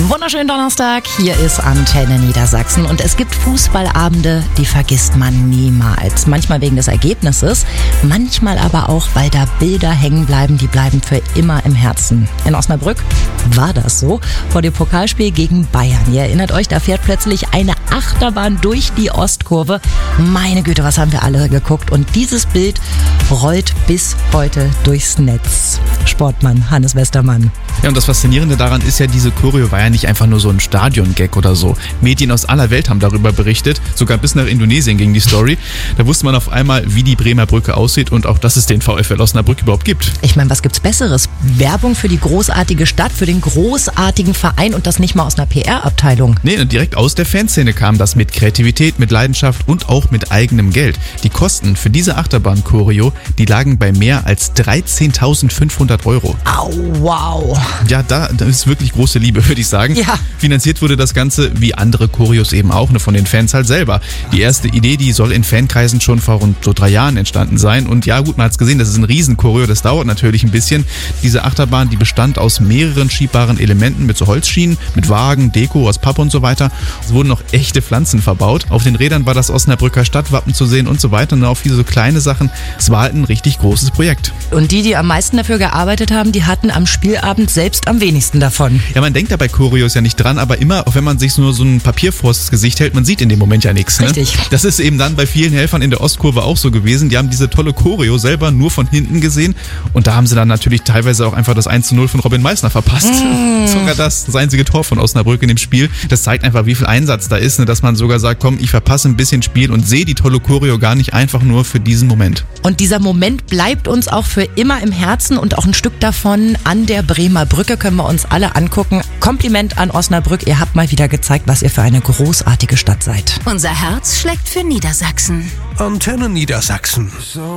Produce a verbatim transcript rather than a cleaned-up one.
Wunderschönen Donnerstag, hier ist Antenne Niedersachsen und es gibt Fußballabende, die vergisst man niemals. Manchmal wegen des Ergebnisses, manchmal aber auch, weil da Bilder hängen bleiben, die bleiben für immer im Herzen. In Osnabrück war das so, vor dem Pokalspiel gegen Bayern. Ihr erinnert euch, da fährt plötzlich eine Achterbahn durch die Ostkurve. Meine Güte, was haben wir alle geguckt und dieses Bild rollt bis heute durchs Netz. Sportmann Hannes Westermann. Ja, und das Faszinierende daran ist ja, diese Choreo war ja nicht einfach nur so ein Stadion-Gag oder so. Medien aus aller Welt haben darüber berichtet, sogar bis nach Indonesien ging die Story. Da wusste man auf einmal, wie die Bremer Brücke aussieht und auch, dass es den VfL Osnabrück überhaupt gibt. Ich meine, was gibt's Besseres? Werbung für die großartige Stadt, für den großartigen Verein und das nicht mal aus einer P R-Abteilung. Nee, direkt aus der Fanszene kam das mit Kreativität, mit Leidenschaft und auch mit eigenem Geld. Die Kosten für diese Achterbahn-Choreo, die lagen bei mehr als dreizehntausendfünfhundert Euro. Au, wow. Ja, da, da ist wirklich große Liebe, würde ich sagen. Ja. Finanziert wurde das Ganze, wie andere Choreos eben auch, ne, von den Fans halt selber. Die erste Idee, die soll in Fankreisen schon vor rund so drei Jahren entstanden sein. Und ja, gut, man hat es gesehen, das ist ein Riesen-Choreo, das dauert natürlich ein bisschen. Diese Achterbahn, die bestand aus mehreren schiebbaren Elementen mit so Holzschienen, mit Wagen, Deko aus Pappe und so weiter. Es wurden noch echte Pflanzen verbaut. Auf den Rädern war das Osnabrücker Stadtwappen zu sehen und so weiter. Und auch viele so kleine Sachen. Es war halt ein richtig großes Projekt. Und die, die am meisten dafür gearbeitet haben, die hatten am Spielabend selbst am wenigsten davon. Ja, man denkt da bei Choreos ja nicht dran, aber immer, auch wenn man sich nur so ein Papier vors Gesicht hält, man sieht in dem Moment ja nichts. Ne? Richtig. Das ist eben dann bei vielen Helfern in der Ostkurve auch so gewesen. Die haben diese tolle Choreo selber nur von hinten gesehen und da haben sie dann natürlich teilweise auch einfach das eins zu null von Robin Meissner verpasst. Mm. Sogar das, das einzige Tor von Osnabrück in dem Spiel. Das zeigt einfach, wie viel Einsatz da ist, ne? Dass man sogar sagt, komm, ich verpasse ein bisschen Spiel und sehe die tolle Choreo gar nicht einfach nur für diesen Moment. Und dieser Moment bleibt uns auch für immer im Herzen und auch ein Stück davon an der Bremer Brücke können wir uns alle angucken. Kompliment an Osnabrück, ihr habt mal wieder gezeigt, was ihr für eine großartige Stadt seid. Unser Herz schlägt für Niedersachsen. Antenne Niedersachsen.